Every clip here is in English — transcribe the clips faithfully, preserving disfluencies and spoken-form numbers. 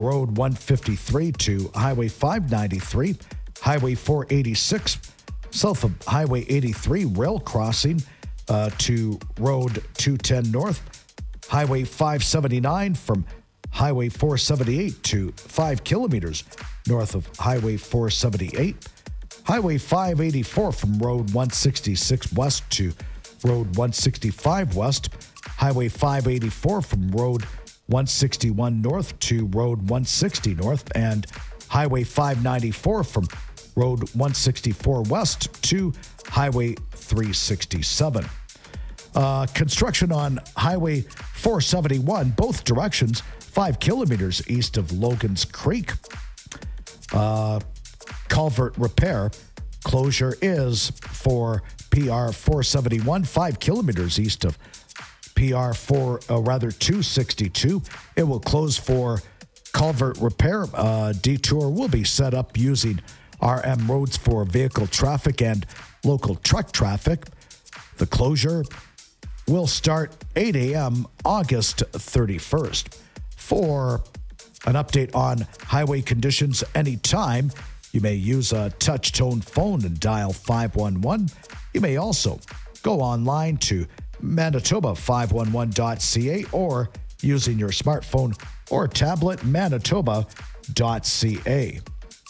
Road one fifty-three to Highway five ninety-three, Highway four eighty-six, south of Highway eighty-three, rail crossing uh, to Road two ten North, Highway five seventy-nine from Highway four seventy-eight to five kilometers north of Highway four seventy-eight, Highway five eighty-four from Road one sixty-six West to Road one sixty-five West, Highway five eighty-four from Road one sixty-one North to Road one sixty North, and Highway five ninety-four from Road one sixty-four West to Highway three sixty-seven. Uh, construction on Highway four seventy-one, both directions, five kilometers east of Logan's Creek. Uh, culvert repair. Closure is for P R four seventy-one, five kilometers east of P R four, uh, rather two sixty-two. It will close for culvert repair. Uh, detour will be set up using R M roads for vehicle traffic and local truck traffic. The closure will start eight a.m. August thirty-first. For an update on highway conditions anytime, you may use a touch-tone phone and dial five one one. You may also go online to Manitoba five one one dot c a or using your smartphone or tablet, manitoba dot c a.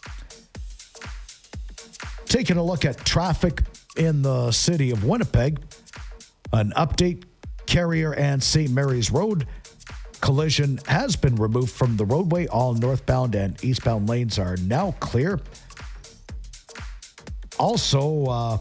Taking a look at traffic in the city of Winnipeg, an update, Carrier and Saint Mary's Road collision has been removed from the roadway. All northbound and eastbound lanes are now clear. Also, uh,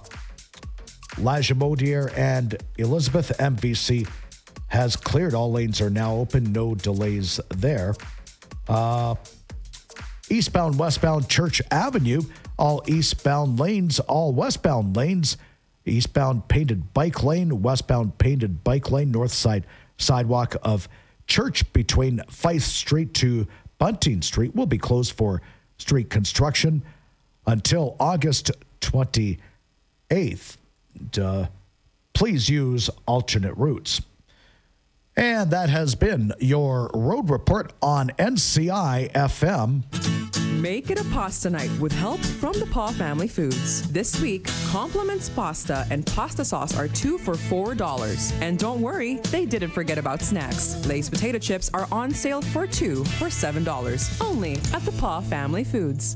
Lagimodiere and Elizabeth M V C has cleared. All lanes are now open. No delays there. Uh, eastbound, westbound Church Avenue, all eastbound lanes, all westbound lanes. Eastbound painted bike lane, westbound painted bike lane, north side sidewalk of Church between Fife Street to Bunting Street will be closed for street construction until August twenty-eighth. Uh, please use alternate routes. And that has been your road report on N C I F M. Make it a pasta night with help from the Paw Family Foods. This week, Compliments Pasta and pasta sauce are two for four dollars. And don't worry, they didn't forget about snacks. Lay's potato chips are on sale for two for seven dollars. Only at the Paw Family Foods.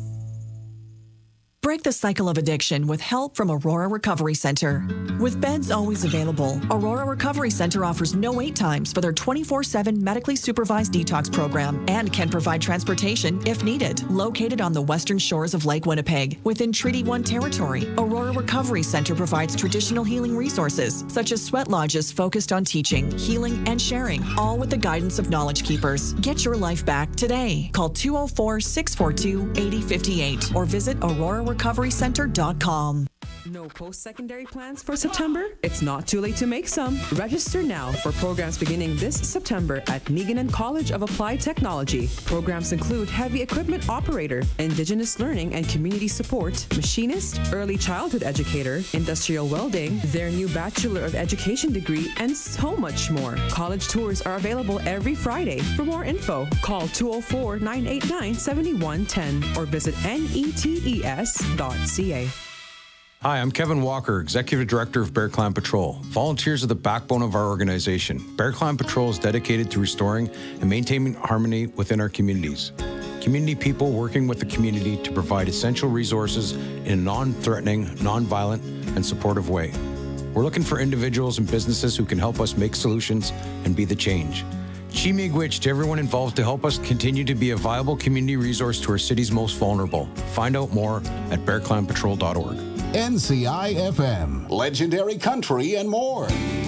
Break the cycle of addiction with help from Aurora Recovery Center. With beds always available, Aurora Recovery Center offers no wait times for their twenty-four seven medically supervised detox program and can provide transportation if needed. Located on the western shores of Lake Winnipeg, within Treaty one territory, Aurora Recovery Center provides traditional healing resources such as sweat lodges focused on teaching, healing, and sharing, all with the guidance of Knowledge Keepers. Get your life back today. Call two oh four, six four two, eight oh five eight or visit aurora recovery center dot com. No post-secondary plans for September? It's not too late to make some. Register now for programs beginning this September at Meaganan College of Applied Technology. Programs include heavy equipment operator, Indigenous learning and community support, machinist, early childhood educator, industrial welding, their new Bachelor of Education degree, and so much more. College tours are available every Friday. For more info, call two oh four, nine eight nine, seven one one oh or visit netes dot c a. Hi, I'm Kevin Walker, Executive Director of Bear Clan Patrol. Volunteers are the backbone of our organization. Bear Clan Patrol is dedicated to restoring and maintaining harmony within our communities. Community people working with the community to provide essential resources in a non-threatening, non-violent, and supportive way. We're looking for individuals and businesses who can help us make solutions and be the change. Chi miigwech to everyone involved to help us continue to be a viable community resource to our city's most vulnerable. Find out more at bear clan patrol dot org. N C I F M, legendary country and more.